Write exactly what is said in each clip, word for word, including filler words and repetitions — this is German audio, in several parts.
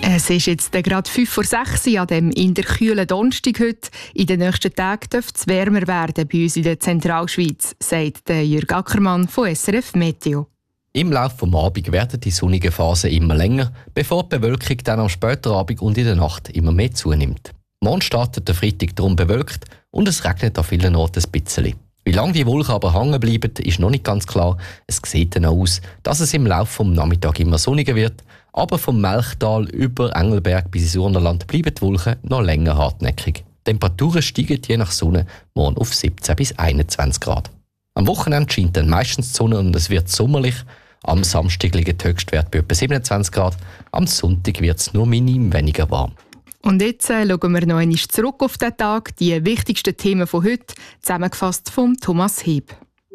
Es ist jetzt gerade fünf vor sechs an dem in der kühlen Donnerstag heute. In den nächsten Tagen dürfte es wärmer werden bei uns in der Zentralschweiz, sagt Jürg Ackermann von S R F Meteo. Im Laufe des Abends werden die sonnigen Phasen immer länger, bevor die Bewölkung dann am späten Abend und in der Nacht immer mehr zunimmt. Morgen startet der Freitag darum bewölkt und es regnet an vielen Orten ein bisschen. Wie lange die Wolken aber hängen bleiben, ist noch nicht ganz klar. Es sieht dann aus, dass es im Laufe des Nachmittags immer sonniger wird, aber vom Melchtal über Engelberg bis ins Urnerland bleiben die Wolken noch länger hartnäckig. Die Temperaturen steigen je nach Sonne morgen auf siebzehn bis einundzwanzig Grad. Am Wochenende scheint dann meistens die Sonne und es wird sommerlich. Am Samstag liegt der Höchstwert bei etwa siebenundzwanzig Grad, am Sonntag wird es nur minim weniger warm. Und jetzt äh, schauen wir noch einmal zurück auf den Tag, die wichtigsten Themen von heute, zusammengefasst von Thomas Heb.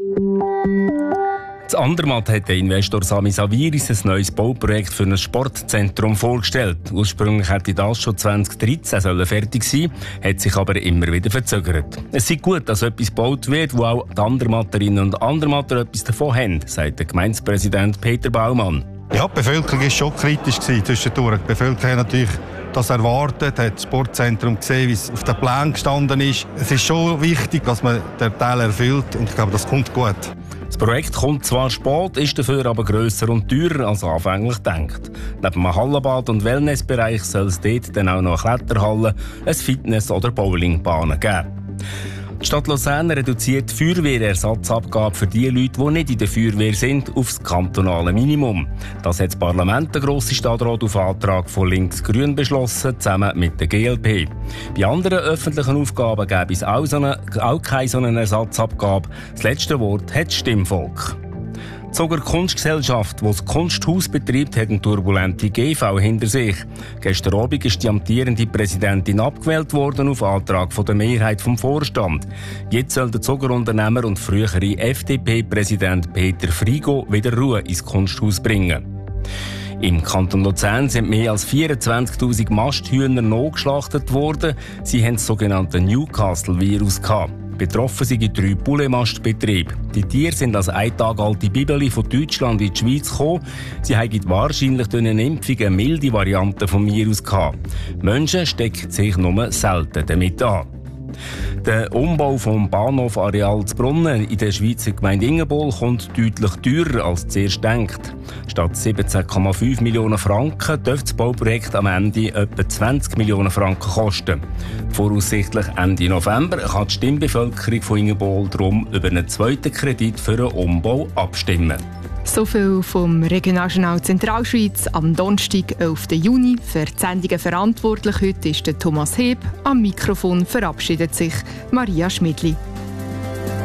In Andermatt hat der Investor Sami Saviris ein neues Bauprojekt für ein Sportzentrum vorgestellt. Ursprünglich hätte das schon zwanzig dreizehn sollen fertig sein, hat sich aber immer wieder verzögert. Es ist gut, dass etwas gebaut wird, wo auch die Andermatterinnen und Andermatter etwas davon haben, sagt der Gemeindepräsident Peter Baumann. Ja, die Bevölkerung war schon kritisch zwischendurch. Die Bevölkerung hat natürlich das erwartet, hat das Sportzentrum gesehen, wie es auf den Plänen gestanden ist. Es ist schon wichtig, dass man den Teil erfüllt und ich glaube, das kommt gut. Das Projekt kommt zwar spät, ist dafür aber grösser und teurer als anfänglich gedacht. Neben einem Hallenbad und Wellnessbereich soll es dort dann auch noch eine Kletterhalle, ein Fitness- oder Bowlingbahnen geben. Die Stadt Luzern reduziert die Feuerwehrersatzabgabe für die Leute, die nicht in der Feuerwehr sind, auf das kantonale Minimum. Das hat das Parlament, der Grosse Stadtrat, auf Antrag von Links-Grün beschlossen, zusammen mit der G L P. Bei anderen öffentlichen Aufgaben gäbe es auch, so eine, auch keine so eine Ersatzabgabe. Das letzte Wort hat das Stimmvolk. Die Zoger Kunstgesellschaft, die das Kunsthaus betreibt, hat eine turbulente G V hinter sich. Gestern Abend ist die amtierende Präsidentin abgewählt worden auf Antrag von der Mehrheit vom Vorstand. Jetzt soll der Zogerunternehmer und frühere F D P-Präsident Peter Frigo wieder Ruhe ins Kunsthaus bringen. Im Kanton Luzern sind mehr als vierundzwanzigtausend Masthühner nachgeschlachtet worden. Sie haben das sogenannte Newcastle-Virus gehabt. Betroffen sind drei Bullemastbetriebe. Die Tiere sind als ein Tag alte Bibeli von Deutschland in die Schweiz gekommen. Sie haben wahrscheinlich durch eine Impfung eine milde Variante des Virus gehabt. Menschen stecken sich nur selten damit an. Der Umbau vom Bahnhofareal zu Brunnen in der Schweizer Gemeinde Ingenbol kommt deutlich teurer als zuerst gedacht. Statt siebzehn Komma fünf Millionen Franken dürfte das Bauprojekt am Ende etwa zwanzig Millionen Franken kosten. Voraussichtlich Ende November kann die Stimmbevölkerung von Ingenbol darum über einen zweiten Kredit für einen Umbau abstimmen. So viel vom Regionaljournal Zentralschweiz am Donnerstag, elften Juni. Für die Sendungen verantwortlich heute ist der Thomas Heb. Am Mikrofon verabschiedet sich Maria Schmidli.